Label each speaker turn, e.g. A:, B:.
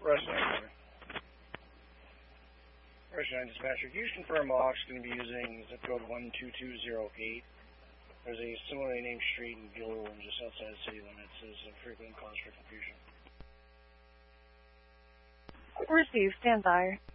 A: Russian dispatcher, can you just confirm AUX is going to be using zip code 12208? There's a similarly named street in Gilroy just outside the city limits. This is a frequent cause for confusion.
B: Received. Stand by.